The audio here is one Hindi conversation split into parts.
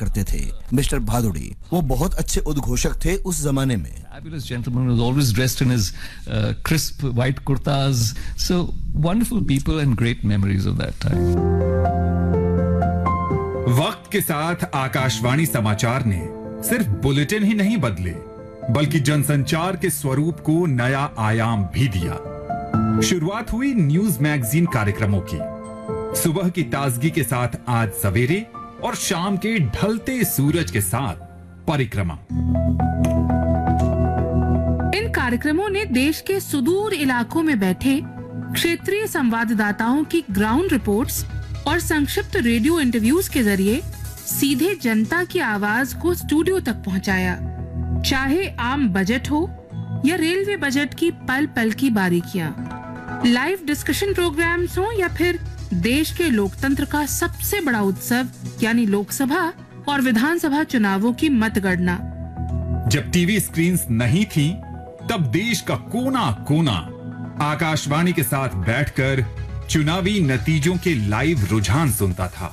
करते थे मिस्टर भादुड़ी। वो बहुत अच्छे उद्घोषक थे उस जमाने में। Fabulous gentleman was always dressed in his crisp white kurtas. So wonderful people and great memories of that time. वक्त के साथ आकाशवाणी समाचार ने सिर्फ बुलेटिन ही नहीं बदले, बल्कि जनसंचार के स्वरूप को नया आयाम भी दिया। शुरुआत हुई न्यूज मैगजीन कार्यक्रमों की। सुबह की ताजगी के साथ आज सवेरे और शाम के ढलते सूरज के साथ परिक्रमा। इन कार्यक्रमों ने देश के सुदूर इलाकों में बैठे क्षेत्रीय संवाददाताओं की ग्राउंड रिपोर्ट्स और संक्षिप्त रेडियो इंटरव्यूज के जरिए सीधे जनता की आवाज को स्टूडियो तक पहुंचाया। चाहे आम बजट हो या रेलवे बजट की पल पल की बारीकियां, लाइव डिस्कशन प्रोग्राम्स हो या फिर देश के लोकतंत्र का सबसे बड़ा उत्सव यानी लोकसभा और विधानसभा चुनावों की मतगणना। जब टीवी स्क्रीन्स नहीं थी, तब देश का कोना कोना आकाशवाणी के साथ बैठकर चुनावी नतीजों के लाइव रुझान सुनता था।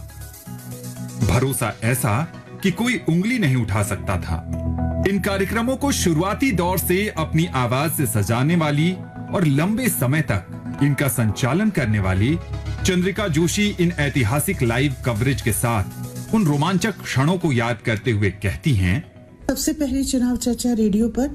भरोसा ऐसा कि कोई उंगली नहीं उठा सकता था। इन कार्यक्रमों को शुरुआती दौर से अपनी आवाज से सजाने वाली और लंबे समय तक इनका संचालन करने वाली चंद्रिका जोशी इन ऐतिहासिक लाइव कवरेज के साथ उन रोमांचक क्षणों को याद करते हुए कहती हैं, सबसे पहली चुनाव चर्चा रेडियो पर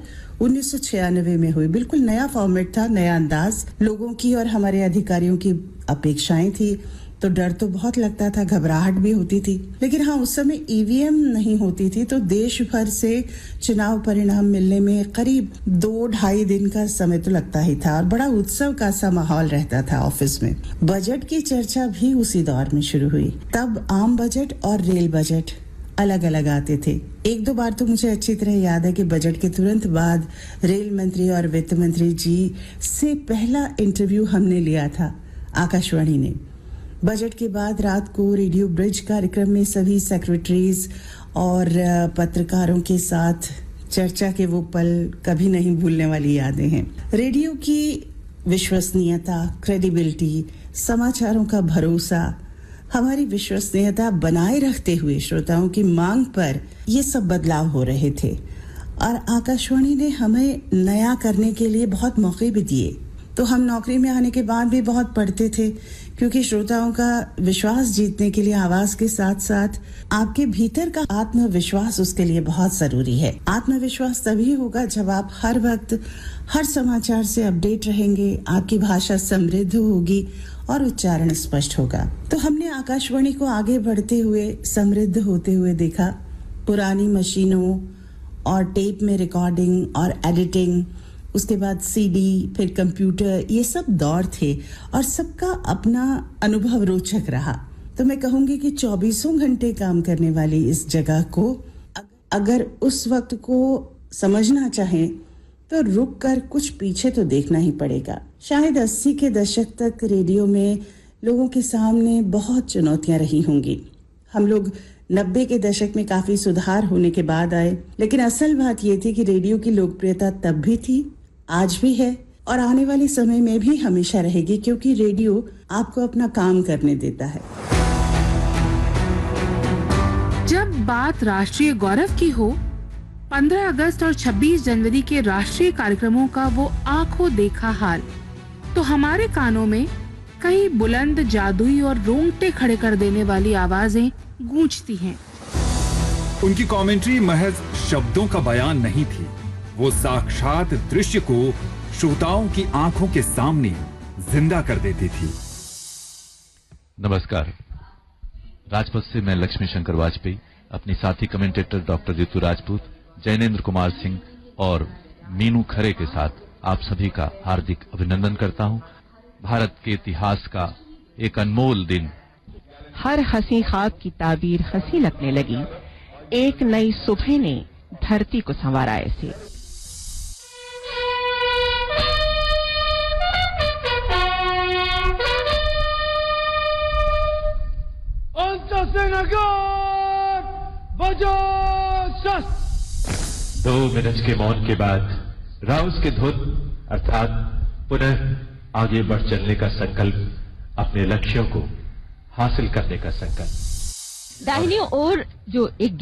1996 में हुई। बिल्कुल नया फॉर्मेट था, नया अंदाज, लोगों की और हमारे अधिकारियों की अपेक्षाएं थी, तो डर तो बहुत लगता था, घबराहट भी होती थी। लेकिन हाँ, उस समय ईवीएम नहीं होती थी, तो देश भर से चुनाव परिणाम मिलने में करीब 2-2.5 दिन का समय तो लगता ही था और बड़ा उत्सव का सा माहौल रहता था ऑफिस में। बजट की चर्चा भी उसी दौर में शुरू हुई। तब आम बजट और रेल बजट अलग अलग आते थे। 1-2 बार तो मुझे अच्छी तरह याद है कि बजट के तुरंत बाद रेल मंत्री और वित्त मंत्री जी से पहला इंटरव्यू हमने लिया था आकाशवाणी ने। बजट के बाद रात को रेडियो ब्रिज कार्यक्रम में सभी सेक्रेटरीज और पत्रकारों के साथ चर्चा के वो पल कभी नहीं भूलने वाली यादें हैं। रेडियो की विश्वसनीयता, क्रेडिबिलिटी, समाचारों का भरोसा, हमारी विश्वसनीयता बनाए रखते हुए श्रोताओं की मांग पर ये सब बदलाव हो रहे थे और आकाशवाणी ने हमें नया करने के लिए बहुत मौके भी दिए। तो हम नौकरी में आने के बाद भी बहुत पढ़ते थे, क्योंकि श्रोताओं का विश्वास जीतने के लिए आवाज के साथ साथ आपके भीतर का आत्मविश्वास उसके लिए बहुत जरूरी है। आत्मविश्वास तभी होगा जब आप हर वक्त हर समाचार से अपडेट रहेंगे, आपकी भाषा समृद्ध होगी और उच्चारण स्पष्ट होगा। तो हमने आकाशवाणी को आगे बढ़ते हुए, समृद्ध होते हुए देखा। पुरानी मशीनों और टेप में रिकॉर्डिंग और एडिटिंग, उसके बाद सीडी, फिर कंप्यूटर, ये सब दौर थे और सबका अपना अनुभव रोचक रहा। तो मैं कहूंगी कि 24 घंटे काम करने वाली इस जगह को अगर उस वक्त को समझना चाहें तो रुक कर कुछ पीछे तो देखना ही पड़ेगा। शायद 80 के दशक तक रेडियो में लोगों के सामने बहुत चुनौतियां रही होंगी। हम लोग 90 के दशक में काफी सुधार होने के बाद आए, लेकिन असल बात ये थी कि रेडियो की लोकप्रियता तब भी थी, आज भी है और आने वाले समय में भी हमेशा रहेगी, क्योंकि रेडियो आपको अपना काम करने देता है। जब बात राष्ट्रीय गौरव की हो, 15 अगस्त और 26 जनवरी के राष्ट्रीय कार्यक्रमों का वो आंखों देखा हाल, तो हमारे कानों में कई बुलंद, जादुई और रोंगटे खड़े कर देने वाली आवाजें गूंजती हैं। उनकी कमेंट्री महज शब्दों का बयान नहीं थी, वो साक्षात दृश्य को श्रोताओं की आंखों के सामने जिंदा कर देती थी। नमस्कार, राजपथ से मैं लक्ष्मी शंकर वाजपेयी अपनी साथी कमेंटेटर डॉक्टर रितु राजपूत, जैनेन्द्र कुमार सिंह और मीनू खरे के साथ आप सभी का हार्दिक अभिनंदन करता हूं। भारत के इतिहास का एक अनमोल दिन। हर हंसी ख्वाब की ताबीर हंसी लगने लगी, एक नई सुबह ने धरती को संवारा ऐसे। दो मिनट के मौन के बाद राउस के धुन अर्थात पुनः आगे बढ़ चलने का संकल्प, अपने लक्ष्यों को हासिल करने का संकल्प। दाहिनी ओर जो एक